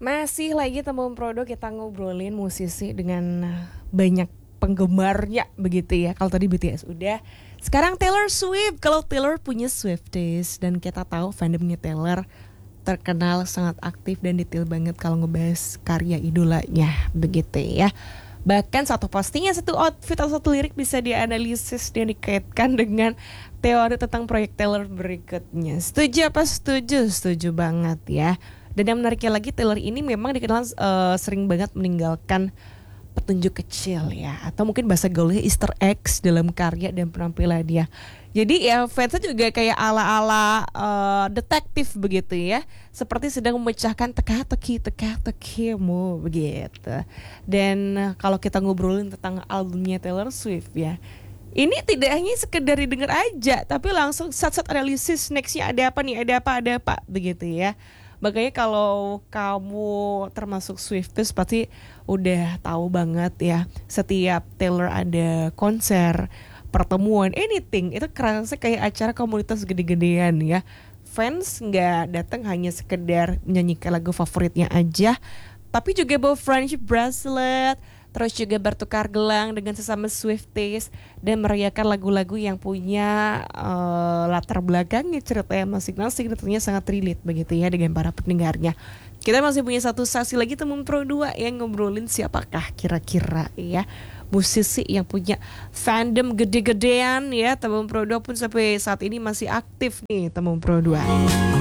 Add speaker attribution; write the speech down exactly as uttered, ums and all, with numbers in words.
Speaker 1: Masih lagi Tembung Prodo, kita ngobrolin musisi dengan banyak penggemarnya begitu ya. Kalau tadi B T S udah, sekarang Taylor Swift. Kalau Taylor punya Swifties, dan kita tahu fandomnya Taylor terkenal sangat aktif dan detail banget kalau ngebahas karya idolanya begitu ya. Bahkan satu postingan, satu outfit atau satu lirik bisa dianalisis dan dikaitkan dengan teori tentang proyek Taylor berikutnya. Setuju apa setuju? Setuju banget ya. Dan yang menariknya lagi, Taylor ini memang dikenal uh, sering banget meninggalkan petunjuk kecil ya, atau mungkin bahasa gaulnya Easter eggs dalam karya dan penampilan dia. Jadi ya fansnya juga kayak ala-ala uh, detektif begitu ya, seperti sedang memecahkan teka-teki teka-tekimu begitu. Dan uh, kalau kita ngobrolin tentang albumnya Taylor Swift ya, ini tidak hanya sekedar didengar aja, tapi langsung sat-sat analisis nextnya ada apa nih, ada apa, ada apa begitu ya. Makanya kalau kamu termasuk Swifties pasti udah tahu banget ya, setiap Taylor ada konser, pertemuan, anything, itu kerasa kayak acara komunitas gede-gedean ya. Fans nggak datang hanya sekedar menyanyikan lagu favoritnya aja, tapi juga bawa friendship bracelet, terus juga bertukar gelang dengan sesama Swifties dan merayakan lagu-lagu yang punya uh, latar belakangnya, ceritanya masing-masing, tentunya sangat relate begitu ya dengan para pendengarnya. Kita masih punya satu sesi lagi Tembung Pro dua yang ngobrolin siapakah kira-kira ya musisi yang punya fandom gede-gedean ya. Tembung Pro dua pun sampai saat ini masih aktif nih Tembung Pro dua.